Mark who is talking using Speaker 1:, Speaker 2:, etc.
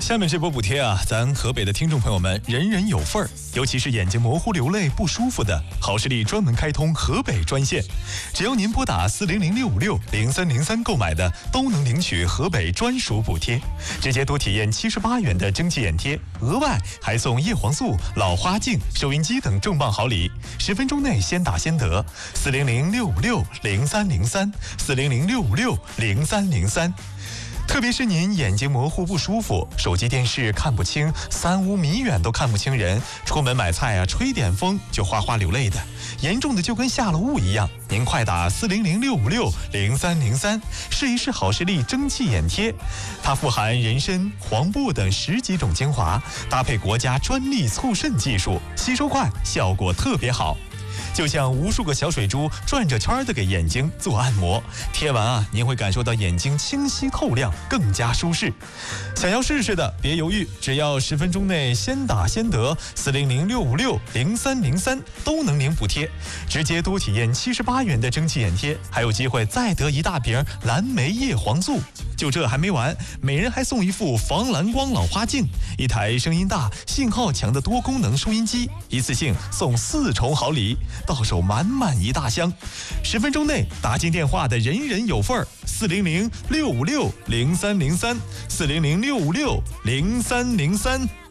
Speaker 1: 下面这波补贴啊，咱河北的听众朋友们人人有份儿，尤其是眼睛模糊、流泪不舒服的，好视力专门开通河北专线，只要您拨打400-656-0303购买的，都能领取河北专属补贴，直接多体验78元的蒸汽眼贴，额外还送叶黄素、老花镜、收音机等重磅好礼，10分钟内先打先得。400-656-0303，400-656-0303。特别是您眼睛模糊不舒服，手机电视看不清，3、5米远都看不清人，出门买菜啊，吹点风就哗哗流泪的，严重的就跟下了雾一样，您快打400-656-0303，试一试好视力蒸汽眼贴，它富含人参、黄布等10几种精华，搭配国家专利促渗技术，吸收快，效果特别好。就像无数个小水珠转着圈的给眼睛做按摩，贴完啊，您会感受到眼睛清晰透亮，更加舒适。想要试试的别犹豫，只要10分钟内先打先得，400-656-0303都能领补贴，直接多体验78元的蒸汽眼贴，还有机会再得一大瓶蓝莓叶黄素。就这还没完，每人还送一副防蓝光老花镜，一台声音大、信号强的多功能收音机，一次性送4重好礼，到手满满一大箱。10分钟内打进电话的人人有份儿，400-656-0303，400-656-0303。